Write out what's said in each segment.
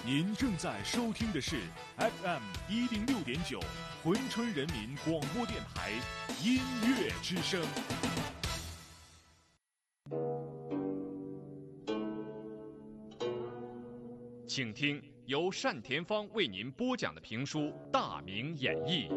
您正在收听的是 FM106.9珲春人民广播电台音乐之声。请听由单田芳为您播讲的评书《大明演义》。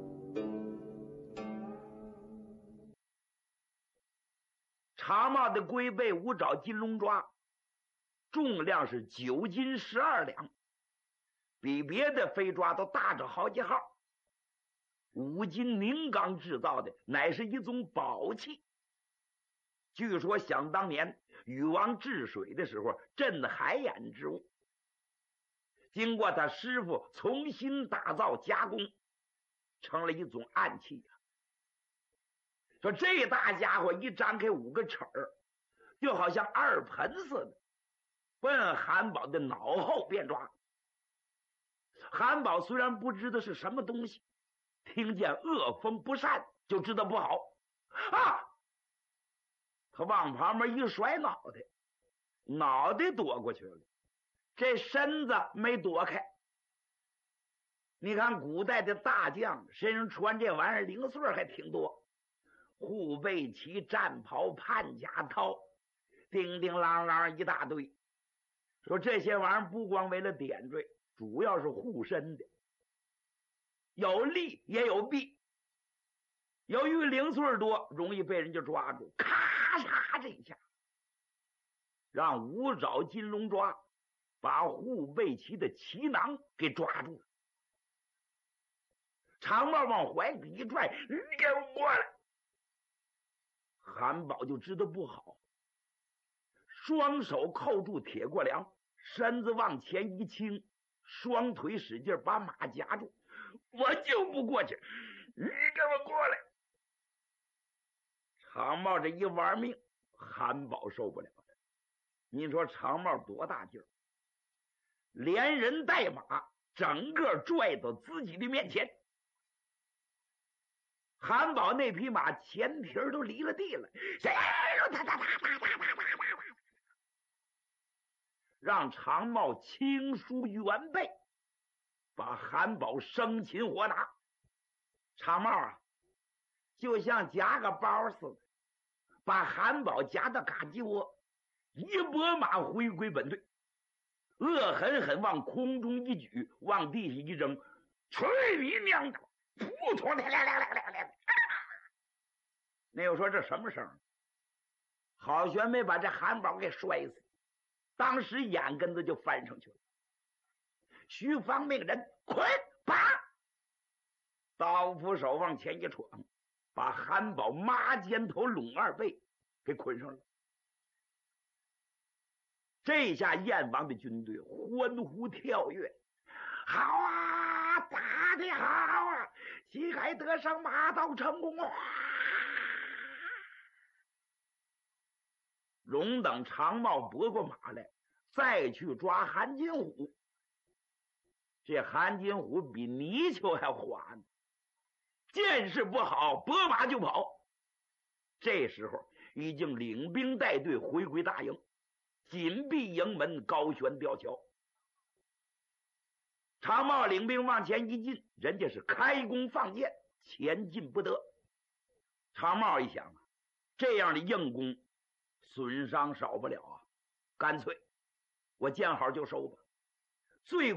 长帽的龟背五爪金龙抓，重量是9斤12两，比别的飞抓都大着好几号。5金凝钢制造的，乃是一种宝器。据说想当年禹王治水的时候，镇海眼之物，经过他师傅重新打造加工，成了一种暗器啊。说这大家伙一张开5个齿儿，就好像二盆似的，奔韩宝的脑后便抓。韩宝虽然不知道是什么东西，听见恶风不善就知道不好啊！他往旁边一甩脑袋，脑袋躲过去了，这身子没躲开。你看古代的大将身上穿这玩意儿零碎还挺多，护背旗、战袍、判甲套，叮叮啷啷一大堆。说这些玩意儿不光为了点缀，主要是护身的，有利也有弊。由于零碎多，容易被人家抓住，咔嚓这一下，让五爪金龙抓把护背旗的旗囊给抓住了。长帽往怀里一拽，你给我过来！韩宝就知道不好，双手扣住铁过梁，身子往前一倾，双腿使劲把马夹住。我就不过去，你给我过来！长帽这一玩命，韩宝受不了了。你说长帽多大劲儿，连人带马整个拽到自己的面前。韩宝那匹马前蹄都离了地了，让长帽轻舒原背，把韩宝生擒活拿。长帽啊，就像夹个包似的，把韩宝夹到嘎叽窝，一拨马回归本队，恶狠狠往空中一举，往地下一扔，去你娘的！扑通的亮亮亮亮亮！那又说这什么声？好悬没把这韩宝给摔死，当时眼根子就翻上去了。徐芳命人捆绑，刀斧手往前一闯，把韩宝麻肩头拢二背给捆上了。这下燕王的军队欢呼跳跃，好啊，打得好啊，旗开得胜，马到成功啊！容等长帽拨过马来，再去抓韩金虎。这韩金虎比泥鳅还滑呢，见势不好，拨马就跑。这时候已经领兵带队回归大营，紧闭营门，高悬吊桥。长帽领兵往前一进，人家是开弓放箭，前进不得。长帽一想啊，这样的硬攻损伤少不了啊，干脆我见好就收吧。最